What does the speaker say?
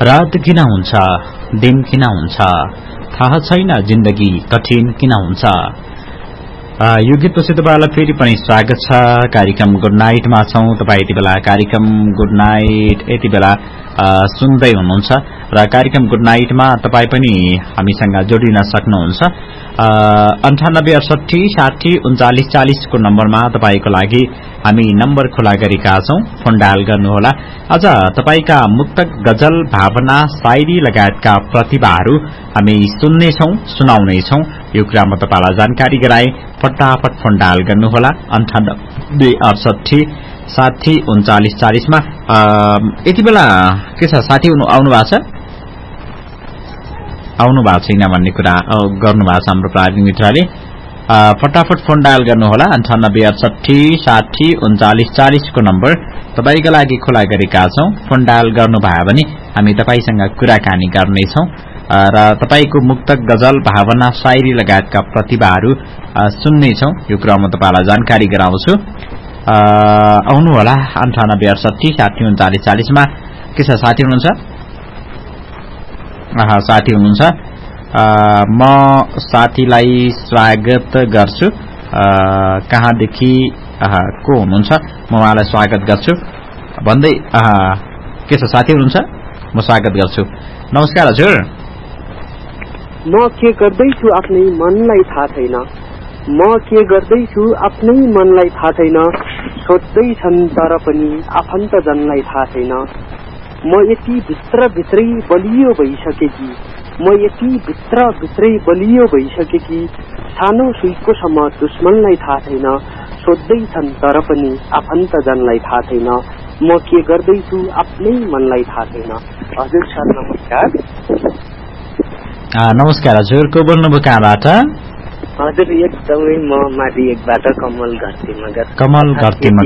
रात किन हुन्छ दिन किन हुन्छ थाहा छैन जिन्दगी कठिन किन हुन्छ। यो गीतपछि तपाईलाई फेरि पनि स्वागत छ कार्यक्रम गुड नाइटमा छौं। तपाई यति बेला कार्यक्रम गुड नाइट यति बेला सुन्दै हुनुहुन्छ र कार्यक्रम गुड नाइटमा तपाई पनि हामीसँग जोडिन सक्नुहुन्छ। 9868 60 39 को नम्बरमा तपाईको लागि हामी नम्बर खुला गरेका छौं, फोन डायल गर्नुहोला। आज तपाईका मुक्तक गजल भावना शायरी लगायतका प्रतिभाहरू हामी सुन्नेछौं सुनाउनेछौं। यो कुरामा तपाईलाई जानकारी गराए फटाफट फोन डायल गर्नुहोला 9868 60 39 40 मा। यति बेला के छ साथी आउनु भएको छ आउनु भएको छैन भन्ने कुरा गर्नु भएको छ हाम्रो प्राविधिक मित्रले। फटाफट फोन डायल गर्नुहोला 9868 60 39 40 को नम्बर तपाईका लागि खुला गरेका छौं। फोन डायल गर्नुभयो भने हामी तपाईसँग कुराकानी गर्नेछौं र तपाईको मुक्तक गजल भावना शायरी लगायतका प्रतिभाहरू सुन्नेछौं। यो कुरामा तपाईलाई जानकारी गराउँछु। आउनु होला 9868 60 39 40 मा। के छ साथी हुनुहुन्छ? साथी हुनुहुन्छ। म साथीलाई स्वागत गर्छु। कहाँदेखि को हुनुहुन्छ? म उहाँलाई स्वागत गर्छु भन्दै के छ साथी हुनुहुन्छ? म स्वागत गर्छु। नमस्कार हजुर। म के गर्दैछु आफ्नै मनलाई थाहा छैन, म के गर्दैछु आफ्नै मनलाई थाहा छैन, सोध्दैछन् तर पनि आफन्तजनलाई थाहा छैन। म यति भित्रै बलियो भइसकेकी, म यति भित्रै बलियो भइसकेकी, सानो सुईको सम्म दुश्मनलाई थाहा छैन, सोध्दैछन् तर पनि आफन्तजनलाई थाहा छैन। म के गर्दैछु आफ्नै मनलाई थाहा छैन। हजुर सर नमस्कार। नमस्कार हजुर, को बोल्नुभयो कहाँबाट? हजुर एकदमै म माथि एकबाट कमल घरती मगर। कमल घरती